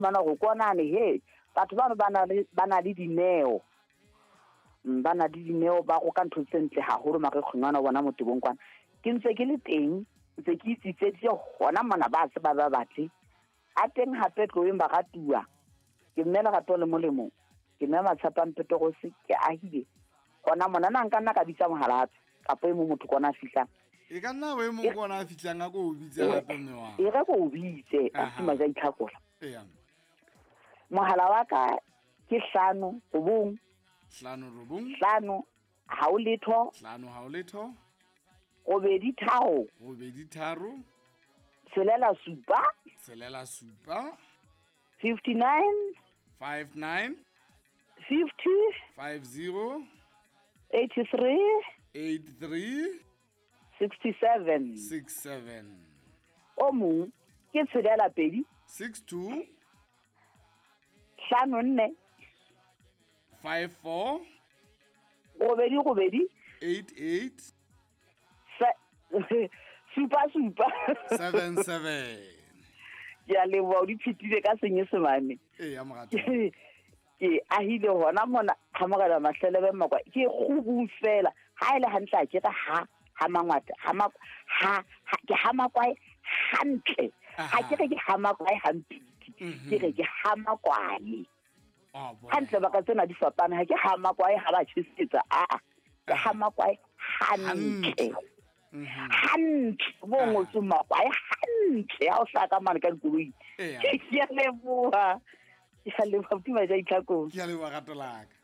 mana go konane he batho bana bana le dineo bana di dineo ba go ka ntho tsentle haholo mare kgongwana bona motebong kwana ke ntse ke le teng ntse ke itsitsetse gona mona ba se ba batle a teng hape tloeng ba gatua ke mmela gato le molemo ke nna matshapang pete go se ke ahile gona mona nna nka nna ka bitsa mohalatsa kapo e mo motho kona fihla e ka nna we mo kona fihlang go o bitse gape mme wa e ga go o bitse a tsima ja itlhakola ya mohala wa ka ke 5 robong 5 robong 5 ha o letho 5 ha o letho robedi tharo robedi tharo selela supa 59 59 50 50 83 83 67 o mong ke selela pedi 62 4 54 robedi 88 supa 77 ya le wa di phitile ka senyesemane ya mogato ke ahile hona mona ha mogala mahlelebe makwa ke go fela ha ile hantla ke ka ha mangwata ke ha makwai hantle ha ke re ke ha makwai hantle ke re ke ha makwai hantle ba ka tsena di fapana ha ke ha makwai ha ba tshisetsa ke ha makwai hantle mo mo tsuma makwai hantle ha o saka mane ka dikoloi ke ya leboha ke ya leboha ke ba ja itlhakong ke ya leboha gato laka